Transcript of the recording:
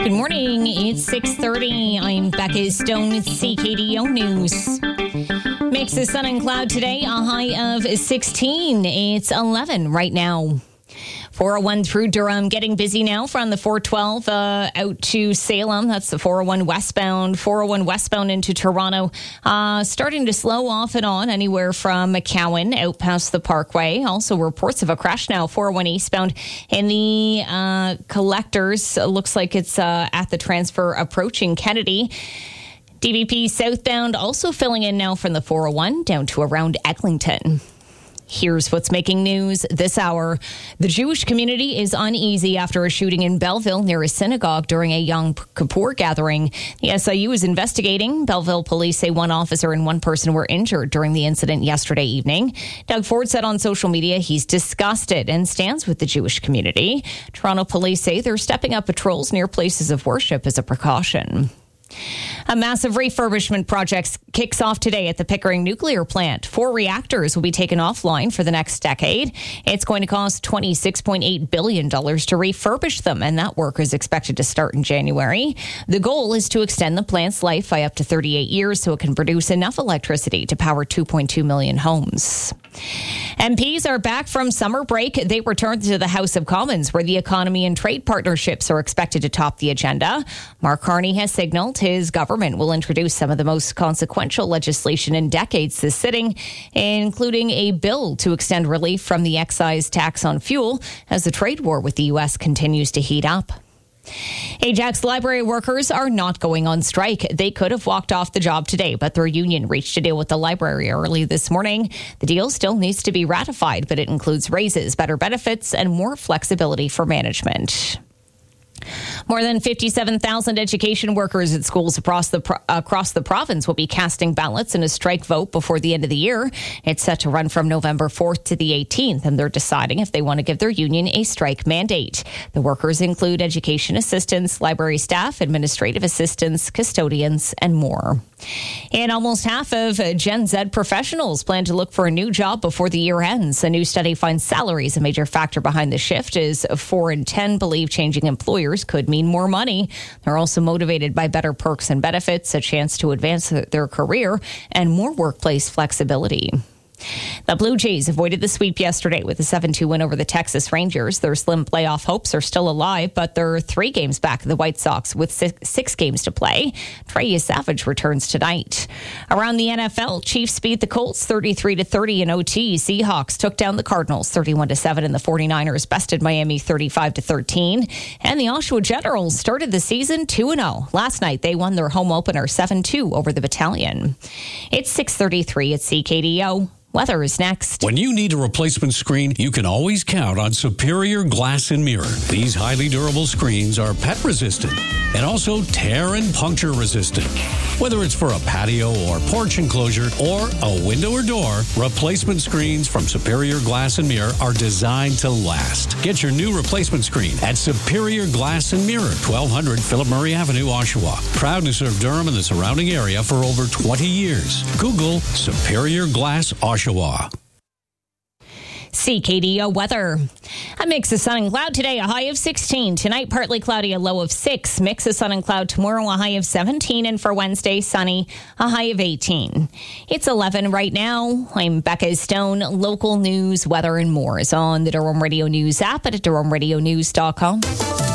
Good morning. It's 6:30. I'm Becca Stone with CKDO News. Mix of sun and cloud today, a high of 16. It's 11 right now. 401 through Durham, getting busy now from the 412 out to Salem. That's the 401 westbound. 401 westbound into Toronto. Starting to slow off and on anywhere from McCowan out past the Parkway. Also reports of a crash now, 401 eastbound. And the collectors, looks like it's at the transfer approaching Kennedy. DVP southbound also filling in now from the 401 down to around Eglinton. Here's what's making news this hour. The Jewish community is uneasy after a shooting in Belleville near a synagogue during a Yom Kippur gathering. The SIU is investigating. Belleville police say one officer and one person were injured during the incident yesterday evening. Doug Ford said on social media he's disgusted and stands with the Jewish community. Toronto police say they're stepping up patrols near places of worship as a precaution. A massive refurbishment project kicks off today at the Pickering nuclear plant. 4 reactors will be taken offline for the next decade. It's going to cost $26.8 billion to refurbish them, and that work is expected to start in January. The goal is to extend the plant's life by up to 38 years so it can produce enough electricity to power 2.2 million homes. MPs are back from summer break. They returned to the House of Commons, where the economy and trade partnerships are expected to top the agenda. Mark Carney has signaled his government will introduce some of the most consequential legislation in decades this sitting, including a bill to extend relief from the excise tax on fuel as the trade war with the U.S. continues to heat up. Ajax library workers are not going on strike. They could have walked off the job today, but their union reached a deal with the library early this morning. The deal still needs to be ratified, but it includes raises, better benefits, and more flexibility for management. More than 57,000 education workers at schools across the province will be casting ballots in a strike vote before the end of the year. It's set to run from November 4th to the 18th, and they're deciding if they want to give their union a strike mandate. The workers include education assistants, library staff, administrative assistants, custodians, and more. And almost half of Gen Z professionals plan to look for a new job before the year ends. A new study finds salaries a major factor behind the shift, as 4 in 10 believe changing employers could mean more money. They're also motivated by better perks and benefits, a chance to advance their career, and more workplace flexibility. The Blue Jays avoided the sweep yesterday with a 7-2 win over the Texas Rangers. Their slim playoff hopes are still alive, but they're 3 games back of the White Sox with 6 games to play. Trey Savage returns tonight. Around the NFL, Chiefs beat the Colts 33-30 in OT. Seahawks took down the Cardinals 31-7, and the 49ers bested Miami 35-13. And the Oshawa Generals started the season 2-0. Last night, they won their home opener 7-2 over the Battalion. It's 6:33 at CKDO. Weather is next. When you need a replacement screen, you can always count on Superior Glass and Mirror. These highly durable screens are pet resistant and also tear and puncture resistant. Whether it's for a patio or porch enclosure or a window or door, replacement screens from Superior Glass and Mirror are designed to last. Get your new replacement screen at Superior Glass and Mirror, 1200 Philip Murray Avenue, Oshawa. Proud to serve Durham and the surrounding area for over 20 years. Google Superior Glass Oshawa. CKDO weather. A mix of sun and cloud today, a high of 16. Tonight, partly cloudy, a low of 6. Mix of sun and cloud tomorrow, a high of 17. And for Wednesday, sunny, a high of 18. It's 11 right now. I'm Becca Stone. Local news, weather, and more is on the Durham Radio News app at durhamradionews.com.